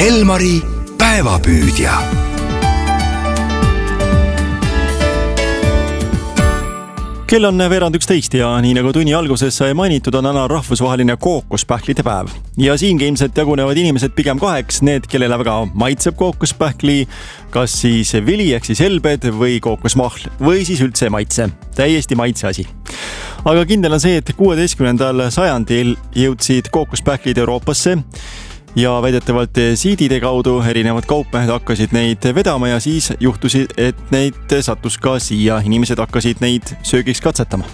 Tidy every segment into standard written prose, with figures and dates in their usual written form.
Elmari päevapüüdja. Kell on 11 ja nii nagu tunni alguses sai mainitud, on täna rahvusvaheline kookospähklite päev. Ja siingi ilmselt jagunevad inimesed pigem kaheks, need, kellele väga maitseb kookospähkli, kas siis vili ehk siis helbed või kookosmahl või siis üldse maitse. Täiesti maitse asi. Aga kindel on see, et 16. sajandil jõudsid kookospähklid Euroopasse ja väidetavalt siidide kaudu erinevad kaupmehed hakkasid neid vedama ja siis juhtusid, et neid sattus ka siia. Inimesed hakkasid neid söögiks katsetama.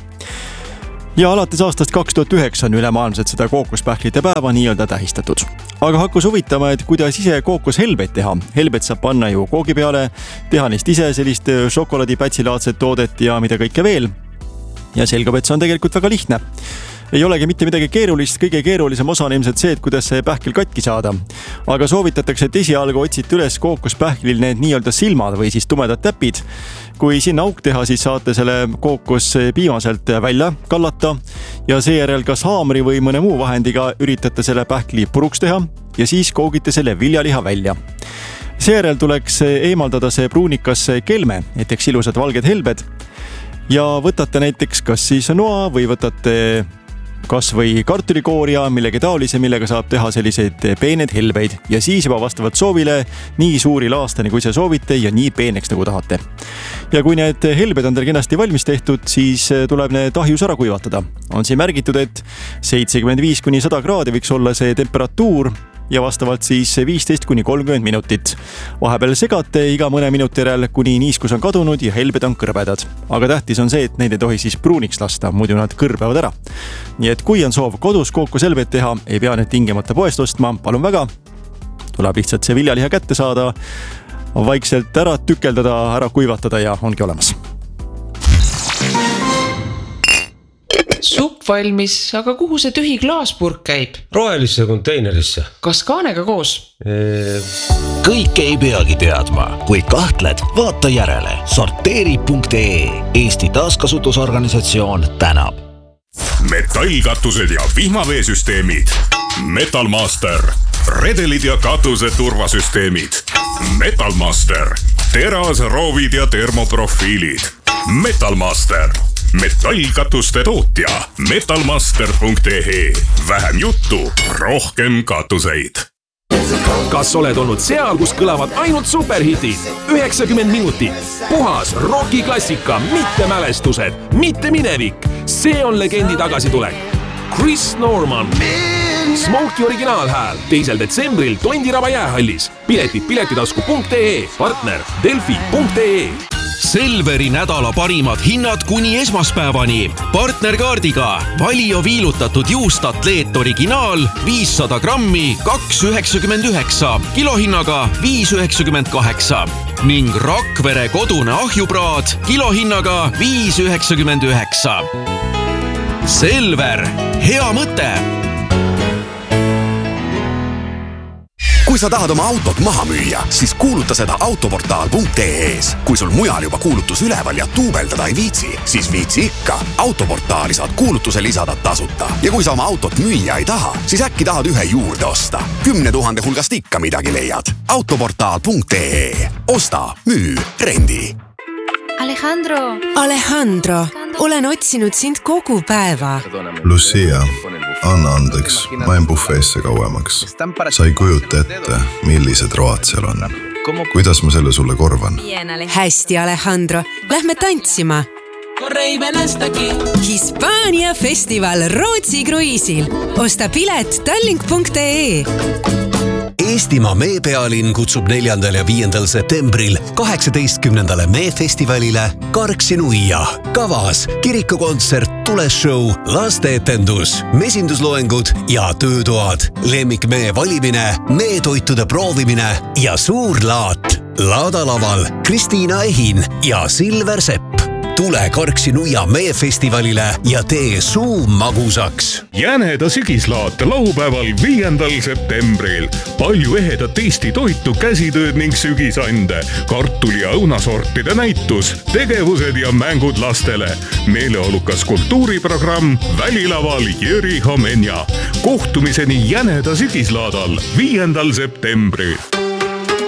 Ja alates aastast 2009 on ülemaailmselt seda kookospähklite päeva nii-öelda tähistatud. Aga hakkus huvitama, et kuidas ise kookoshelbeid teha. Helbed saab panna ju koogi peale, teha neist ise sellist šokolaadipätsilaadset toodet ja mida kõike veel. Ja selgub, et see on tegelikult väga lihtne. Ei olegi mitte midagi keerulist, kõige keerulisem osa on ilmselt see, et kuidas see pähkel katki saada. Aga soovitatakse, et esialgu otsite üles kookospähklil need nii-öelda silmad või siis tumedad täpid. Kui sinna auk teha, siis saate selle kookospiimaselt välja kallata ja seejärel kas haamri või mõne muu vahendiga üritate selle pähkli puruks teha ja siis koogite selle viljaliha välja. Seejärel tuleks eemaldada see pruunikas kelme, näiteks ilusad valged helbed ja võtate näiteks kas siis noa või võtate kas või kartulikooria, millegi taolise, millega saab teha selliseid peened helbeid ja siis juba vastavalt soovile nii suuri laastani, kui see soovite ja nii peeneks, nagu tahate. Ja kui need helbed on teil kenasti valmis tehtud, siis tuleb need ahjus ära kuivatada. On siin märgitud, et 75–100 kraadi võiks olla see temperatuur ja vastavalt siis 15–30 minutit. Vahepeal segate iga mõne minuti järel, kuni niiskus on kadunud ja helbed on kõrbedad. Aga tähtis on see, et neid ei tohi siis pruuniks lasta, muidu nad kõrbevad ära. Nii et kui on soov kodus kookoshelbed teha, ei pea need tingimata poest ostma, palun väga. Tuleb lihtsalt see viljaliha kätte saada, vaikselt ära tükeldada, ära kuivatada ja ongi olemas. Supp valmis, aga kuhu see tühi klaaspurk käib? Rohelisse konteinerisse. Kas kaanega koos? Kõik ei peagi teadma. Kui kahtled, vaata järele. Sorteeri.ee Eesti taaskasutusorganisatsioon tänab. Metallkatused ja vihmaveesüsteemid. Metalmaster. Redelid ja katuse turvasüsteemid. Metalmaster. Teras, roovid ja termoprofiilid. Metalmaster. Metallkatuste tootja metalmaster.ee. Vähem juttu, rohkem katuseid. Kas oled olnud seal, kus kõlavad ainult superhitid? 90 minutit. Puhas rockiklassika, mitte mälestused, mitte minevik. See on legendi tagasitulek. Chris Norman. Smokey originaalhääl 2. detsembril Tondiraba jäähallis. Piletid piletitasku.ee, partner Delfi.ee. Selveri nädala parimad hinnad kuni esmaspäevani. Partnerkaardiga Valio viilutatud juustatleet originaal 500 grammi 2,99, kilohinnaga 5,98 ning Rakvere kodune ahjupraad kilohinnaga 5,99. Selver, hea mõte! Kui sa tahad oma autot maha müüa, siis kuuluta seda autoportaal.ee-s. Kui sul mujal juba kuulutus üleval ja tuubeldada ei viitsi, siis viitsi ikka. Autoportaali saad kuulutuse lisada tasuta. Ja kui sa oma autot müüa ei taha, siis äkki tahad ühe juurde osta. 10 000 hulgast ikka midagi leiad. Autoportaal.ee. Osta, müü, rendi. Alejandro, olen otsinud sind kogu päeva. Lucia, anna andeks, ma en bufeesse kauemaks. Sa ei kujuta ette, millised road seal on. Kuidas ma selle sulle korvan? Hästi, Alejandro, lähme tantsima. Hispaania festival Rootsi kruiisil. Osta pilet tallink.ee. Eestimaa meepealinn kutsub 4. ja 5. septembril 18. meefestivalile Karksi-Nuia. Kavas kirikukontsert, tuleshow, lasteetendus, mesindusloengud ja töötoad, lemmikmee valimine, meetoitude proovimine ja suur laat. Laadalaval Kristiina Ehin ja Silver Sepp. tule Karksi-Nuia meefestivalile ja tee suu magusaks. Jäneda sügislaat laupäeval 5. septembril. Palju ehedat Eesti toitu, käsitööd ning sügisande, kartuli ja õunasortide näitus, tegevused ja mängud lastele. Meeleolukas kultuuriprogramm välilaval Jüri Homenja. Kohtumiseni Jäneda sügislaadal 5. septembril.